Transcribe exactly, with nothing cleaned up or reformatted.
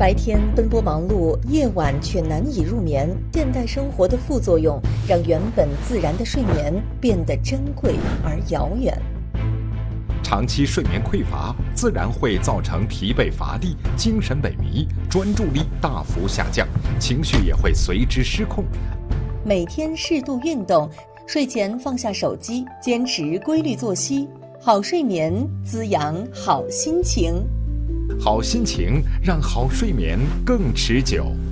白天奔波忙碌，夜晚却难以入眠。现代生活的副作用，让原本自然的睡眠变得珍贵而遥远。 长期睡眠匮乏，自然会造成疲惫乏力、精神萎靡、专注力大幅下降，情绪也会随之失控。 每天适度运动，睡前放下手机，坚持规律作息，好睡眠滋养好心情。 好心情让好睡眠更持久。